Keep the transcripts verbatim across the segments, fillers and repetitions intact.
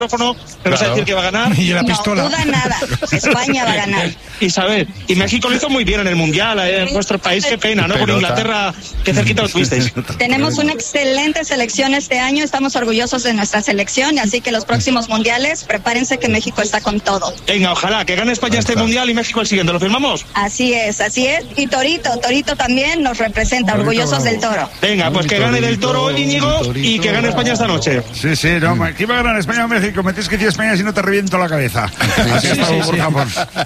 micrófono, me vas a decir que va a ganar. Y la pistola. No duda nada, España va a ganar. Isabel, y México lo hizo muy bien en el Mundial, eh, en vuestro país, qué pena, ¿no? Por Inglaterra, qué cerquita lo tuvisteis. Tenemos una excelente selección este año, estamos orgullosos de nuestra selección, así que los próximos mundiales, prepárense que México está con todo. Venga, ojalá que gane España este Mundial y México el siguiente, ¿lo firmamos? Así es, así es, y Torito, Torito también nos representa, Torito, orgullosos bravo. Del Toro. Venga, pues que gane del Toro hoy, Íñigo, y que gane España esta noche. Sí, sí, no, ¿quién va a ganar España o México? Me tienes que decir España si no te reviento la cabeza. Así sí, está, sí, por sí. favor.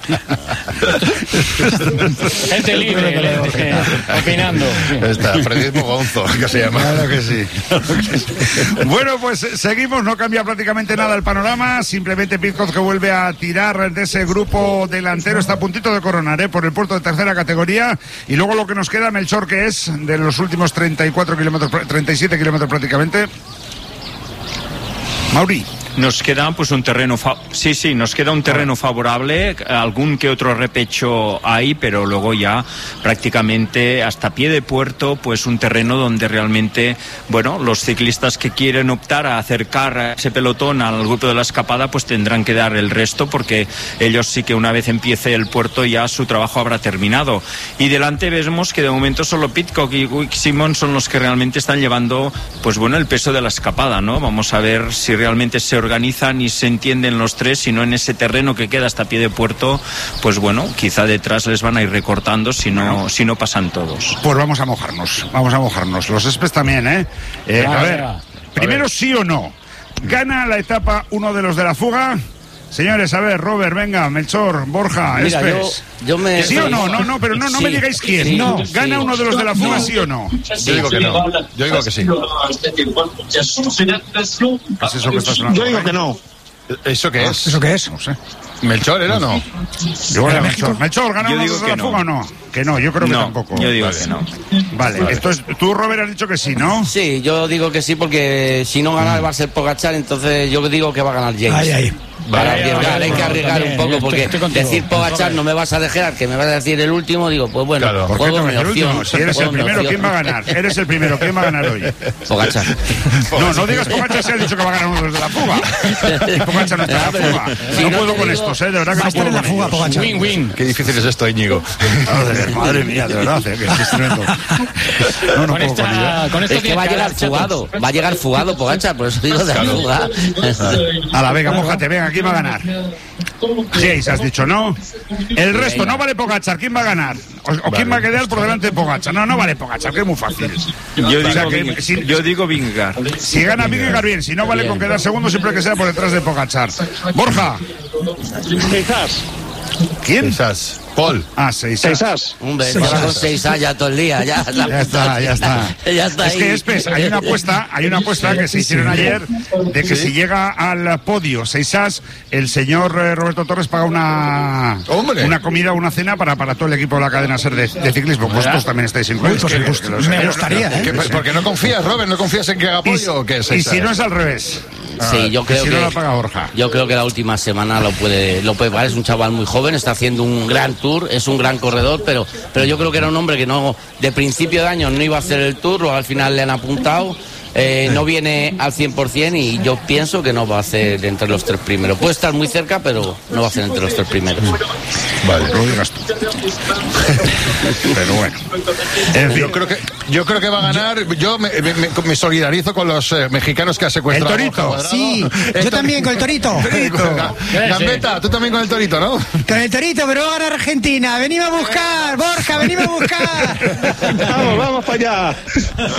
Gente libre, eh, opinando. Está, Fredismo Gonzo, que se llama. Claro que sí. Bueno, pues seguimos, no cambia prácticamente nada el panorama, simplemente Pizcoz que vuelve a tirar de ese grupo delantero, está a puntito de coronar, ¿eh? Por el puerto de tercera categoría, y luego lo que nos queda, Melchor, que es de los últimos treinta y cuatro kilómetros, treinta y siete kilómetros prácticamente. Mauri. Nos queda pues un terreno fa- sí sí nos queda un terreno favorable, algún que otro repecho hay, pero luego ya prácticamente hasta pie de puerto, pues un terreno donde realmente, bueno, los ciclistas que quieren optar a acercar a ese pelotón al grupo de la escapada, pues tendrán que dar el resto, porque ellos sí que una vez empiece el puerto ya su trabajo habrá terminado. Y delante vemos que de momento solo Pidcock y Wijk Simon son los que realmente están llevando, pues bueno, el peso de la escapada, ¿no? Vamos a ver si realmente se organizan y se entienden los tres, si no en ese terreno que queda hasta pie de puerto, pues bueno, quizá detrás les van a ir recortando si no, bueno, si no pasan todos. Pues vamos a mojarnos, vamos a mojarnos. Los espes también, ¿eh? eh a ver, primero sí o no. ¿Gana la etapa uno de los de la fuga? Señores, a ver, Robert, venga, Melchor, Borja, Mira, Espes. Yo, yo me... ¿Sí o no? No, no, pero no, no sí, me digáis quién. Sí, no. ¿Gana sí, uno de los de la fuga, no. sí o no? Yo digo que no. Yo digo que sí. ¿Qué es eso que estás hablando? Yo digo que no. ¿Eso qué es? ¿Eso qué es? No sé. ¿Melchor era o no? Yo era Melchor. ¿Melchor gana yo uno digo de que la no. fuga o no? Que no, yo creo que no, tampoco. Yo digo vale. que no. Vale, vale, entonces tú, Robert, has dicho que sí, ¿no? Sí, yo digo que sí, porque si no gana va a ser Pogačar, entonces yo digo que va a ganar James. Ay, ay. Para Vale, arriesgar, vale, hay que arriesgar también, un poco, yo porque estoy- estoy decir Pogačar no me vas a dejar, que me vas a decir el último, digo, pues bueno, Claro. ¿Por qué juego no mi es el opción. último? Si eres el juego mi primero, opción. ¿quién va a ganar? Eres el primero, ¿quién va a ganar hoy? Pogačar. No, no digas Pogačar, si has dicho que va a ganar uno de los de la fuga. Y Pogačar no está en la fuga. Si No no puedo te con digo- estos, ¿eh? De verdad que Va a no estar puedo en la con fuga, ellos. Pogačar. Win-win. Qué difícil es esto, Íñigo. Joder, madre mía, de verdad, ¿eh? Que es tremendo. No, no Con puedo esta- con ello. con esto Es que tienes va a llegar ganar, fugado, va a llegar fugado Pogačar, por eso digo de la fuga. A la venga, mójate, venga, ¿quién va a ganar? Jace, has dicho no. El resto, no vale Pogačar, ¿quién va a ganar? ¿O, o quién va a quedar por delante de Pogačar? No, no vale Pogačar, que es muy fácil. Yo O digo, sea que Ving- si- yo digo Vingegaard. Si gana Vingegaard, bien, si no vale con quedar segundo, siempre que sea por detrás de Pogačar. Borja, Quizás. ¿quién? Quizás. Paul. Ah, seis. Quizás. Hombre, Seis lleva con as. seis A ya todo el día, ya, Ya está, ya está. Ya está Es ahí. que, Espes, hay una apuesta, hay una apuesta que se hicieron ayer de que si llega al podio seis as, el señor eh, Roberto Torres paga una ¡Hombre! una comida o una cena para, para todo el equipo de la cadena SER de, de ciclismo. Vosotros también estáis incluidos. Uy, pues Que- me gust- que los- me que- gustaría, ¿eh? ¿Qué- ¿Por qué no confías, Robert? ¿No confías en que haga Y, apoyo o qué es y esa? si no es al revés, Sí, yo que creo si que no la paga Borja. yo creo que la última semana lo puede lo puede pagar. Es un chaval muy joven, está haciendo un gran tour, es un gran corredor, pero pero yo creo que era un hombre que no de principio de año no iba a hacer el tour, o al final le han apuntado. Eh, no viene al cien por ciento y yo pienso que no va a hacer entre los tres primeros. Puede estar muy cerca, pero no va a hacer entre los tres primeros. Vale, lo digas tú. Pero bueno. En fin. Yo creo que yo creo que va a ganar. Yo me, me- me- me solidarizo con los eh, mexicanos que ha secuestrado. El Torito. Borja Cuadrado. Sí, El yo Tor- también con el Torito. Torito. Ga- Gambetta, tú también con el Torito, ¿no? Con el Torito, pero va a ganar Argentina. Venimos a buscar, Borja, venimos a buscar. Vamos, vamos para allá.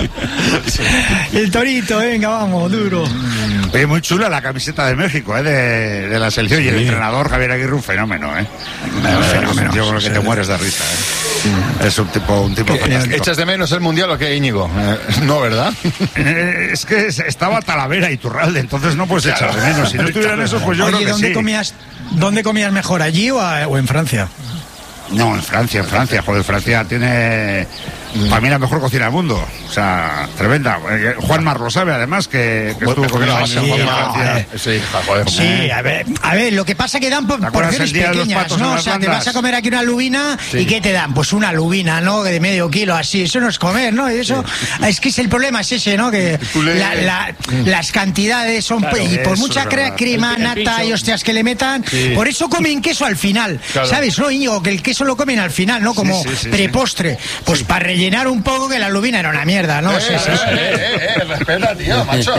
El Torito, venga, vamos, duro. Oye, muy chula la camiseta de México, ¿eh? de, de la selección. Y el entrenador Javier Aguirre, un fenómeno, ¿eh? Un fenómeno. Yo creo que te mueres de risa, ¿eh? Es un tipo, un tipo fantástico. ¿Echas de menos el mundial o qué, Íñigo? Eh, no, ¿verdad? Eh, es que estaba Talavera y Turralde, entonces no puedes echar de menos. Si no estuvieran esos, pues yo Oye, creo que ¿dónde sí. comías, dónde comías mejor, allí o, a- o en Francia? No, en Francia, en Francia, joder, Francia tiene Para mí la mejor cocina del mundo. O sea, tremenda. Juan Mar lo sabe, además, que, que estuvo con la sí, sí, joder. Sí, a ver, a ver, lo que pasa que dan por porciones pequeñas, ¿no? O sea, te vas a comer aquí una lubina sí. y ¿qué te dan? Pues una lubina, ¿no? De medio kilo, así. Eso no es comer, ¿no? Y eso, sí. es que es el problema es ese, ¿no? Que la, la, las cantidades son... Claro, y por mucha cre crema, el, el nata y hostias que le metan, sí. por eso comen queso al final, claro. ¿sabes? No, Íñigo, que el queso lo comen al final, ¿no? Como sí, sí, sí, prepostre. Sí. Pues sí. para rellenar un poco que la lubina era una mierda, ¿no? Eh, sí, sí, eh, sí. eh, eh, eh, respeta, tío, macho.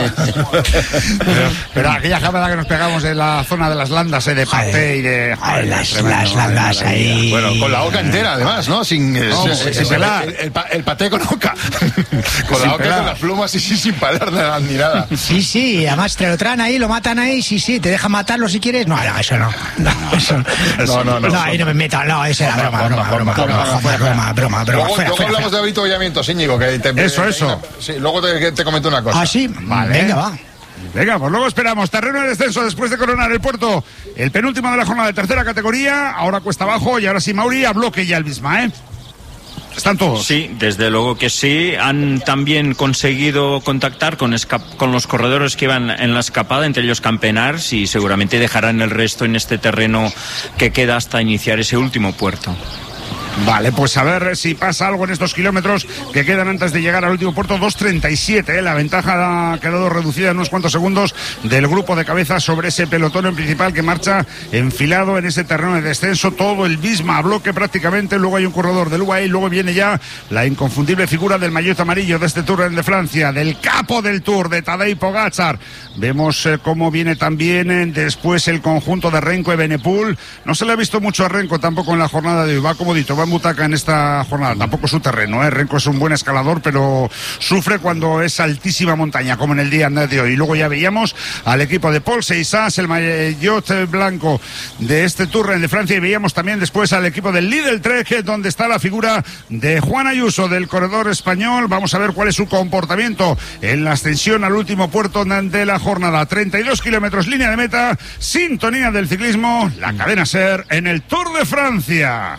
pero, pero aquella jamada que nos pegamos en la zona de las landas, eh, de paté y de... Joder, las, tremendo, las landas ahí... Bueno, con la oca entera, además, ¿no? Sin, no, sin, sin, sin pelar. El, el, el paté con oca. con sin la oca, pelar. Con las plumas y sí, sin palar ni nada. Sí, sí, además te lo traen ahí, lo matan ahí, sí, sí, te dejan matarlo si quieres. No, no, eso no. No, eso no. No, no, no. No, ahí no me metan, no, esa era broma, broma, broma, broma, broma, broma, broma. Luego hablamos de avituallamientos, Íñigo, que te... Eso, eso. Sí, luego te, te comento una cosa. Ah, sí, vale. Venga, va. Venga, pues luego esperamos. Terreno de descenso después de coronar el Puerto. El penúltimo de la jornada de tercera categoría. Ahora cuesta abajo y ahora sí, Mauri, a bloque ya el Bisma, ¿eh? ¿Están todos? Sí, desde luego que sí. Han también conseguido contactar con, con los corredores que iban en la escapada, entre ellos Campenars, y seguramente dejarán el resto en este terreno que queda hasta iniciar ese último puerto. Vale, pues a ver si pasa algo en estos kilómetros que quedan antes de llegar al último puerto. Dos treinta y siete, ¿eh? La ventaja ha quedado reducida en unos cuantos segundos del grupo de cabeza sobre ese pelotón en principal que marcha enfilado en ese terreno de descenso. Todo el Bisma a bloque prácticamente. Luego hay un corredor del U A E y luego viene ya la inconfundible figura del maillot amarillo de este Tour de Francia, del capo del Tour, de Tadej Pogačar. Vemos eh, cómo viene también eh, después el conjunto de Renko y Benepul. No se le ha visto mucho a Renko tampoco en la jornada de hoy. Va comodito, va en butaca en esta jornada. Tampoco es su terreno, ¿eh? Renko es un buen escalador, pero sufre cuando es altísima montaña, como en el día de hoy. Y luego ya veíamos al equipo de Paul Seixas, el maillot blanco de este Tour de Francia, y veíamos también después al equipo del Lidl Trek, donde está la figura de Juan Ayuso, del corredor español. Vamos a ver cuál es su comportamiento en la ascensión al último puerto de la jornada. treinta y dos kilómetros, línea de meta, sintonía del ciclismo, la cadena SER en el Tour de Francia.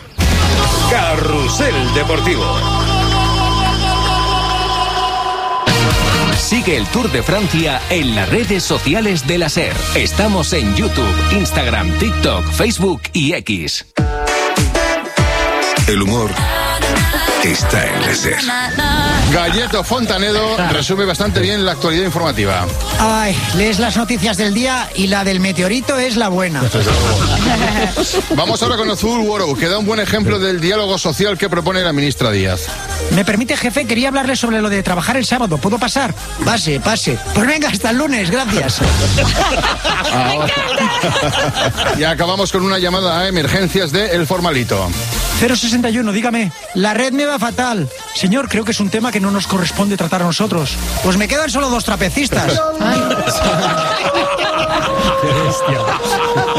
Carrusel Deportivo. Sigue el Tour de Francia en las redes sociales de la SER. Estamos en YouTube, Instagram, TikTok, Facebook y X. El humor está en la SER. Galleto Fontanedo resume bastante bien la actualidad informativa. Ay, lees las noticias del día y la del meteorito es la buena. Vamos ahora con Azul World, que da un buen ejemplo del diálogo social que propone la ministra Díaz. ¿Me permite, jefe? Quería hablarle sobre lo de trabajar el sábado. ¿Puedo pasar? Pase, pase. Pues venga, hasta el lunes, gracias. Y acabamos con una llamada a emergencias de El Formalito. cero sesenta y uno, dígame. La red me va fatal. Señor, creo que es un tema que no nos corresponde tratar a nosotros. Pues me quedan solo dos trapecistas. Ay. Qué bestia.